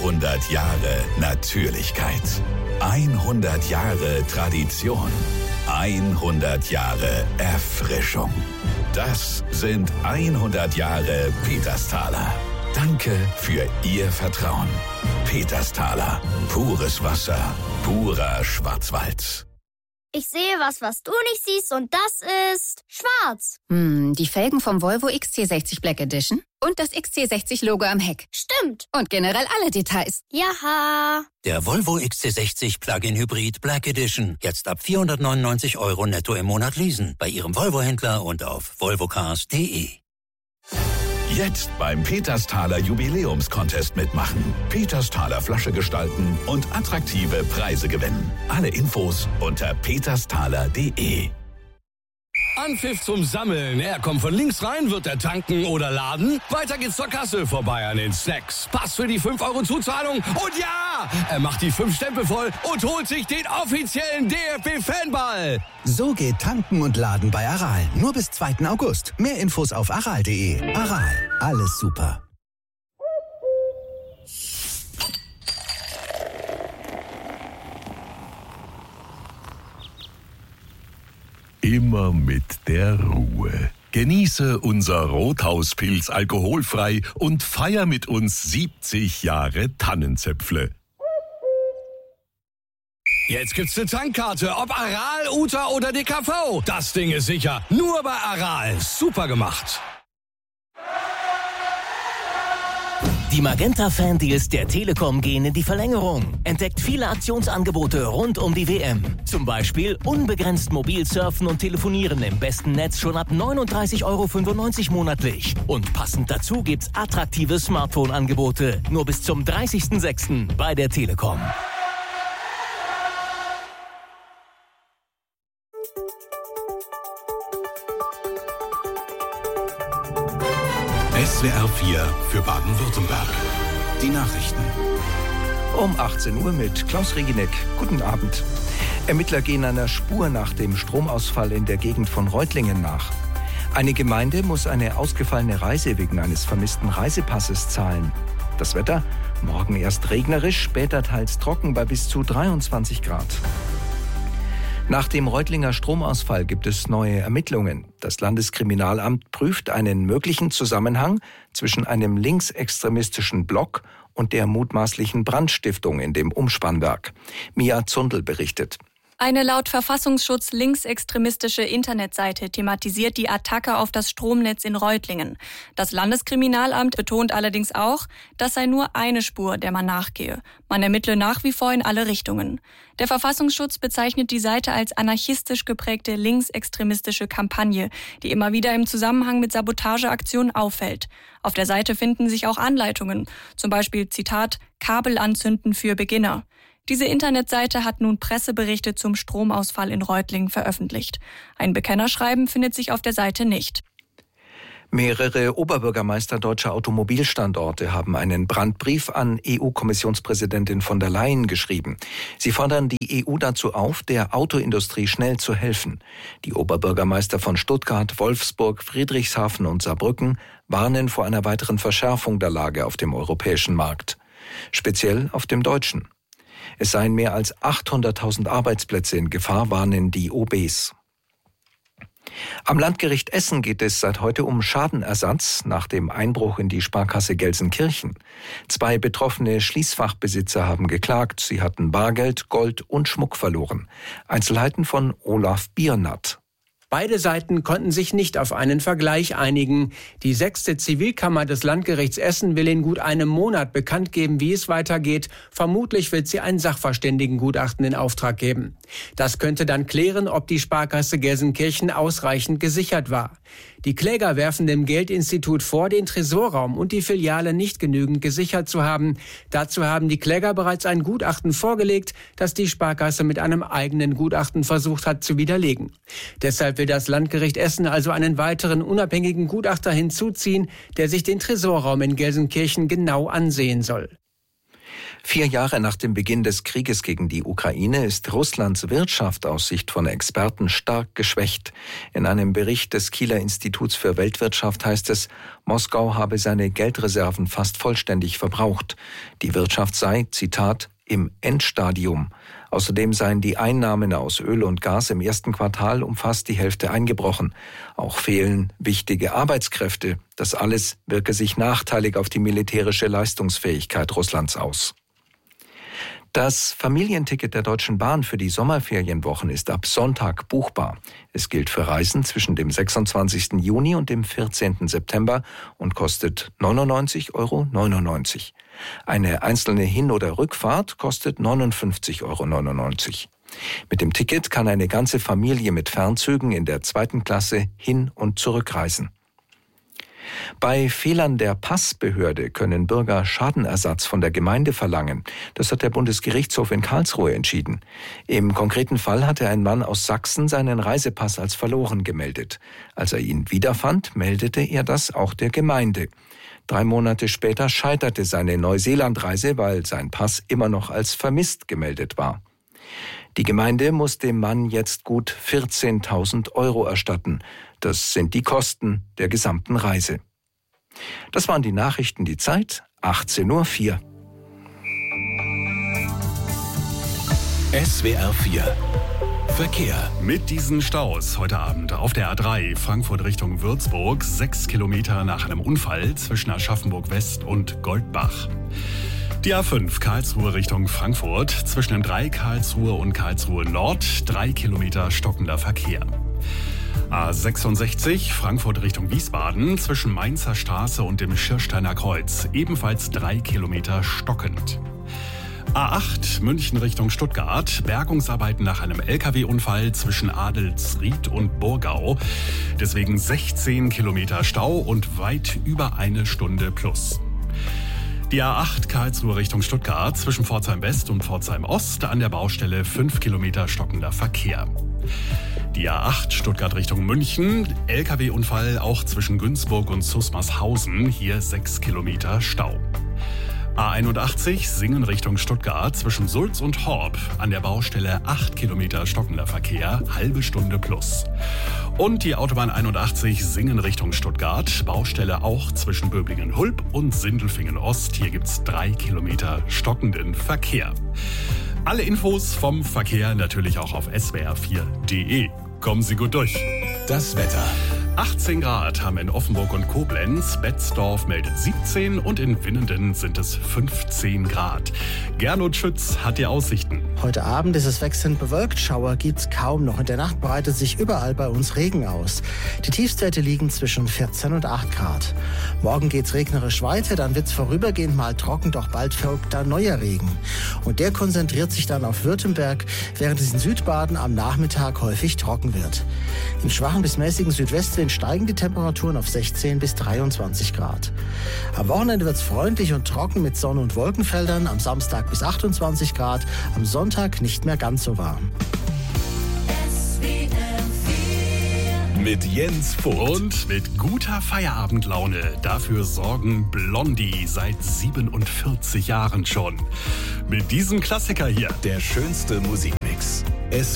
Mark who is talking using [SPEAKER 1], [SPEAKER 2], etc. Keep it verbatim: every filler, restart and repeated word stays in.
[SPEAKER 1] hundert Jahre Natürlichkeit. hundert Jahre Tradition. hundert Jahre Erfrischung. Das sind hundert Jahre Petersthaler. Danke für Ihr Vertrauen. Petersthaler. Pures Wasser. Purer Schwarzwald.
[SPEAKER 2] Ich sehe was, was du nicht siehst, und das ist schwarz.
[SPEAKER 3] Hm, die Felgen vom Volvo X C sechzig Black Edition und das X C sechzig Logo am Heck.
[SPEAKER 2] Stimmt.
[SPEAKER 3] Und generell alle Details.
[SPEAKER 2] Jaha.
[SPEAKER 4] Der Volvo X C sechzig Plug-in Hybrid Black Edition. Jetzt ab vierhundertneunundneunzig Euro netto im Monat leasen. Bei Ihrem Volvo-Händler und auf volvocars punkt de.
[SPEAKER 1] Jetzt beim Petersthaler Jubiläumscontest mitmachen. Petersthaler Flasche gestalten und attraktive Preise gewinnen. Alle Infos unter petersthaler punkt de.
[SPEAKER 5] Anpfiff zum Sammeln. Er kommt von links rein, wird er tanken oder laden. Weiter geht's zur Kasse, vorbei an den Snacks. Pass für die fünf Euro Zuzahlung. Und ja, er macht die fünf Stempel voll und holt sich den offiziellen D F B-Fanball.
[SPEAKER 6] So geht Tanken und Laden bei Aral. Nur bis zweiten August. Mehr Infos auf aral punkt de. Aral, alles super.
[SPEAKER 7] Immer mit der Ruhe. Genieße unser Rothauspilz alkoholfrei und feier mit uns siebzig Jahre Tannenzäpfle.
[SPEAKER 5] Jetzt gibt's eine Tankkarte, ob Aral, Uta oder D K V. Das Ding ist sicher. Nur bei Aral. Super gemacht.
[SPEAKER 8] Die Magenta-Fan-Deals der Telekom gehen in die Verlängerung. Entdeckt viele Aktionsangebote rund um die W M. Zum Beispiel unbegrenzt mobil surfen und telefonieren im besten Netz schon ab neununddreißig Euro fünfundneunzig monatlich. Und passend dazu gibt's attraktive Smartphone-Angebote. Nur bis zum dreißigsten sechsten bei der Telekom.
[SPEAKER 9] S W R vier für Baden-Württemberg. Die Nachrichten.
[SPEAKER 10] Um achtzehn Uhr mit Klaus Regineck. Guten Abend. Ermittler gehen einer Spur nach dem Stromausfall in der Gegend von Reutlingen nach. Eine Gemeinde muss eine ausgefallene Reise wegen eines vermissten Reisepasses zahlen. Das Wetter? Morgen erst regnerisch, später teils trocken bei bis zu dreiundzwanzig Grad. Nach dem Reutlinger Stromausfall gibt es neue Ermittlungen. Das Landeskriminalamt prüft einen möglichen Zusammenhang zwischen einem linksextremistischen Block und der mutmaßlichen Brandstiftung in dem Umspannwerk. Mia Zundel berichtet.
[SPEAKER 11] Eine laut Verfassungsschutz linksextremistische Internetseite thematisiert die Attacke auf das Stromnetz in Reutlingen. Das Landeskriminalamt betont allerdings auch, das sei nur eine Spur, der man nachgehe. Man ermittle nach wie vor in alle Richtungen. Der Verfassungsschutz bezeichnet die Seite als anarchistisch geprägte linksextremistische Kampagne, die immer wieder im Zusammenhang mit Sabotageaktionen auffällt. Auf der Seite finden sich auch Anleitungen, zum Beispiel Zitat, Kabel anzünden für Beginner. Diese Internetseite hat nun Presseberichte zum Stromausfall in Reutlingen veröffentlicht. Ein Bekennerschreiben findet sich auf der Seite nicht.
[SPEAKER 10] Mehrere Oberbürgermeister deutscher Automobilstandorte haben einen Brandbrief an E U-Kommissionspräsidentin von der Leyen geschrieben. Sie fordern die E U dazu auf, der Autoindustrie schnell zu helfen. Die Oberbürgermeister von Stuttgart, Wolfsburg, Friedrichshafen und Saarbrücken warnen vor einer weiteren Verschärfung der Lage auf dem europäischen Markt. Speziell auf dem deutschen. Es seien mehr als achthunderttausend Arbeitsplätze in Gefahr, warnen die O Bs. Am Landgericht Essen geht es seit heute um Schadenersatz nach dem Einbruch in die Sparkasse Gelsenkirchen. Zwei betroffene Schließfachbesitzer haben geklagt, sie hatten Bargeld, Gold und Schmuck verloren. Einzelheiten von Olaf Biernat.
[SPEAKER 12] Beide Seiten konnten sich nicht auf einen Vergleich einigen. Die sechste Zivilkammer des Landgerichts Essen will in gut einem Monat bekannt geben, wie es weitergeht. Vermutlich wird sie ein Sachverständigengutachten in Auftrag geben. Das könnte dann klären, ob die Sparkasse Gelsenkirchen ausreichend gesichert war. Die Kläger werfen dem Geldinstitut vor, den Tresorraum und die Filiale nicht genügend gesichert zu haben. Dazu haben die Kläger bereits ein Gutachten vorgelegt, das die Sparkasse mit einem eigenen Gutachten versucht hat zu widerlegen. Deshalb will das Landgericht Essen also einen weiteren unabhängigen Gutachter hinzuziehen, der sich den Tresorraum in Gelsenkirchen genau ansehen soll.
[SPEAKER 10] Vier Jahre nach dem Beginn des Krieges gegen die Ukraine ist Russlands Wirtschaft aus Sicht von Experten stark geschwächt. In einem Bericht des Kieler Instituts für Weltwirtschaft heißt es, Moskau habe seine Geldreserven fast vollständig verbraucht. Die Wirtschaft sei, Zitat, im Endstadium. Außerdem seien die Einnahmen aus Öl und Gas im ersten Quartal um fast die Hälfte eingebrochen. Auch fehlen wichtige Arbeitskräfte. Das alles wirke sich nachteilig auf die militärische Leistungsfähigkeit Russlands aus. Das Familienticket der Deutschen Bahn für die Sommerferienwochen ist ab Sonntag buchbar. Es gilt für Reisen zwischen dem sechsundzwanzigsten Juni und dem vierzehnten September und kostet neunundneunzig Euro neunundneunzig. Eine einzelne Hin- oder Rückfahrt kostet neunundfünfzig Euro neunundneunzig. Mit dem Ticket kann eine ganze Familie mit Fernzügen in der zweiten Klasse hin- und zurückreisen. Bei Fehlern der Passbehörde können Bürger Schadenersatz von der Gemeinde verlangen. Das hat der Bundesgerichtshof in Karlsruhe entschieden. Im konkreten Fall hatte ein Mann aus Sachsen seinen Reisepass als verloren gemeldet. Als er ihn wiederfand, meldete er das auch der Gemeinde. Drei Monate später scheiterte seine Neuseelandreise, weil sein Pass immer noch als vermisst gemeldet war. Die Gemeinde muss dem Mann jetzt gut vierzehntausend Euro erstatten. Das sind die Kosten der gesamten Reise. Das waren die Nachrichten, die Zeit, achtzehn Uhr vier.
[SPEAKER 9] S W R vier Verkehr.
[SPEAKER 13] Mit diesen Staus heute Abend auf der A drei Frankfurt Richtung Würzburg, sechs Kilometer nach einem Unfall zwischen Aschaffenburg West und Goldbach. Die A fünf Karlsruhe Richtung Frankfurt, zwischen dem drei Karlsruhe und Karlsruhe Nord, drei Kilometer stockender Verkehr. A sechsundsechzig Frankfurt Richtung Wiesbaden, zwischen Mainzer Straße und dem Schirsteiner Kreuz, ebenfalls drei Kilometer stockend. A acht München Richtung Stuttgart, Bergungsarbeiten nach einem L K W-Unfall zwischen Adelsried und Burgau, deswegen sechzehn Kilometer Stau und weit über eine Stunde plus. Die A acht Karlsruhe Richtung Stuttgart, zwischen Pforzheim West und Pforzheim Ost, an der Baustelle fünf Kilometer stockender Verkehr. Die A acht Stuttgart Richtung München, L K W-Unfall auch zwischen Günzburg und Susmarshausen, hier sechs Kilometer Stau. A einundachtzig Singen Richtung Stuttgart, zwischen Sulz und Horb, an der Baustelle acht Kilometer stockender Verkehr, halbe Stunde plus. Und die Autobahn einundachtzig Singen Richtung Stuttgart, Baustelle auch zwischen Böblingen-Hulb und Sindelfingen-Ost, hier gibt's drei Kilometer stockenden Verkehr. Alle Infos vom Verkehr natürlich auch auf s w r vier punkt d e. Kommen Sie gut durch.
[SPEAKER 9] Das Wetter.
[SPEAKER 13] achtzehn Grad haben in Offenburg und Koblenz, Betzdorf meldet siebzehn und in Winnenden sind es fünfzehn Grad. Gernot Schütz hat die Aussichten.
[SPEAKER 14] Heute Abend ist es wechselnd bewölkt, Schauer gibt's kaum noch. In der Nacht breitet sich überall bei uns Regen aus. Die Tiefstwerte liegen zwischen vierzehn und acht Grad. Morgen geht's regnerisch weiter, dann wird's vorübergehend mal trocken, doch bald folgt dann neuer Regen. Und der konzentriert sich dann auf Württemberg, während es in Südbaden am Nachmittag häufig trocken wird. Im schwachen bis mäßigen Südwestwind steigen die Temperaturen auf sechzehn bis dreiundzwanzig Grad. Am Wochenende wird es freundlich und trocken mit Sonne- und Wolkenfeldern, am Samstag bis achtundzwanzig Grad, am Sonntag nicht mehr ganz so warm.
[SPEAKER 13] Mit Jens Vogt und mit guter Feierabendlaune. Dafür sorgen Blondie seit siebenundvierzig Jahren schon. Mit diesem Klassiker hier.
[SPEAKER 9] Der schönste Musikmix. S